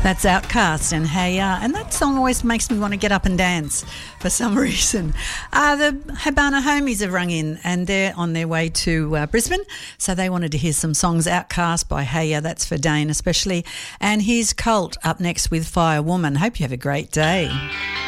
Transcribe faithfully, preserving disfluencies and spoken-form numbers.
That's Outcast and Hey Ya, and that song always makes me want to get up and dance for some reason. Uh, the Habana Homies have rung in and they're on their way to uh, Brisbane, so they wanted to hear some songs. Outcast by Hey Ya, that's for Dane especially, and here's Colt up next with Fire Woman. Hope you have a great day.